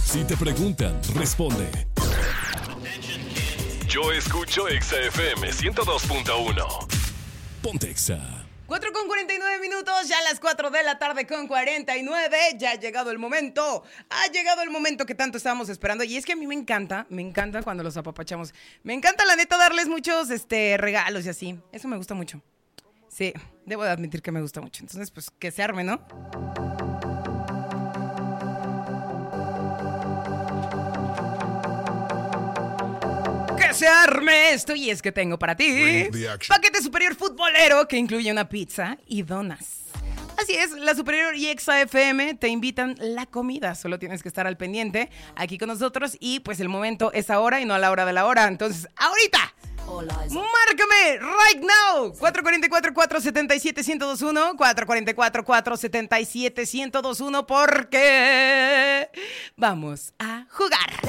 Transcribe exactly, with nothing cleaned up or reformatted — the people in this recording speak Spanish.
Si te preguntan, responde. Yo escucho Exa F M ciento dos punto uno. Ponte Exa. cuatro con cuarenta y nueve minutos, ya a las cuatro de la tarde con cuarenta y nueve, ya ha llegado el momento, ha llegado el momento que tanto estábamos esperando, y es que a mí me encanta, me encanta cuando los apapachamos, me encanta la neta darles muchos este, regalos y así, eso me gusta mucho, sí, debo de admitir que me gusta mucho, entonces pues que se arme, ¿no? Que se arme esto, y es que tengo para ti paquete superior futbolero que incluye una pizza y donas. Así es, la Superior y Exa F M te invitan la comida, solo tienes que estar al pendiente aquí con nosotros y pues el momento es ahora y no a la hora de la hora, entonces ahorita márcame right now cuatro cuatro cuatro, cuatro siete siete, uno cero dos uno cuatro cuatro cuatro, cuatro siete siete, uno cero dos uno porque vamos a jugar.